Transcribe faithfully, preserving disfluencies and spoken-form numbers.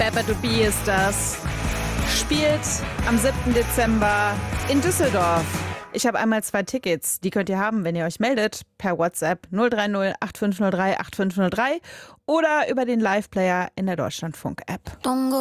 Baba to Be ist das. Spielt am siebten Dezember in Düsseldorf. Ich habe einmal zwei Tickets, die könnt ihr haben, wenn ihr euch meldet, per WhatsApp null drei null acht fünf null drei acht fünf null drei oder über den Live-Player in der Deutschlandfunk-App.